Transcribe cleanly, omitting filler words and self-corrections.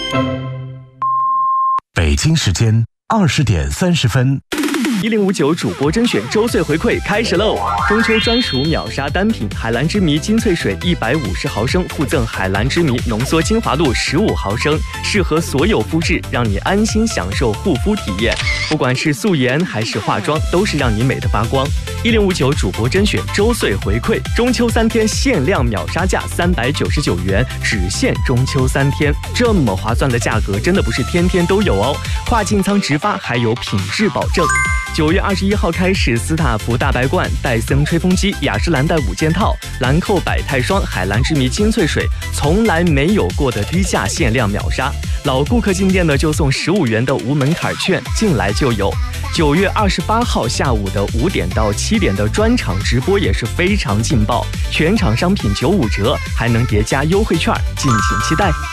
北京时间20:30。 1059主播甄选周岁回馈开始喽！中秋专属秒杀单品海蓝之谜金萃水150毫升，附赠海蓝之谜浓缩精华露15毫升，适合所有肤质，让你安心享受护肤体验。不管是素颜还是化妆，都是让你美得发光。1059主播甄选周岁回馈，中秋3天限量秒杀价399元，只限中秋3天，这么划算的价格真的不是天天都有哦。跨境仓直发，还有品质保证。9月21号开始，斯塔芙大白罐、戴森吹风机、雅诗兰黛5件套、兰蔻百泰霜、海蓝之谜金萃水，从来没有过的低价限量秒杀。老顾客进店的就送15元的无门槛券，进来就有。9月28号下午的5点到7点的专场直播也是非常劲爆，全场商品95折，还能叠加优惠券，敬请期待。